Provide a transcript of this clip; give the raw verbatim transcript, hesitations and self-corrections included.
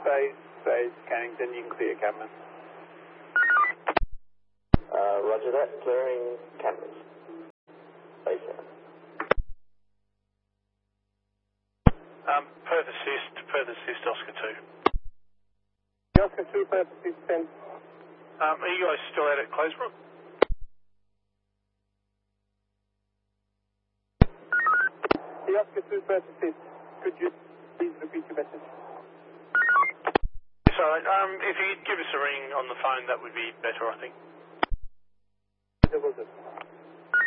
Space, Space, Cannington, you can clear cameras. Uh, roger that, clearing cameras. Space Center. Um, Perth assist, Perth assist, Oscar two. Oscar two, Perth assist, ten. Um, are you guys still out at Closebrook? The Oscar two, Perth assist. Could you please repeat your message? Sorry, um, if you could give us a ring on the phone, that would be better, I think. There was it.